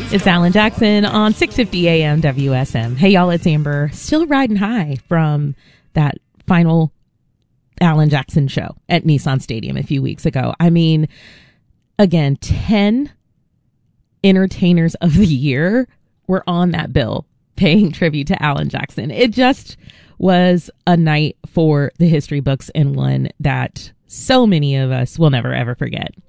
It's Alan Jackson on 650 AM WSM. Hey, y'all, it's Amber. Still riding high from that final Alan Jackson show at Nissan Stadium a few weeks ago. I mean, again, 10 entertainers of the year were on that bill paying tribute to Alan Jackson. It just was a night for the history books and one that so many of us will never, ever forget.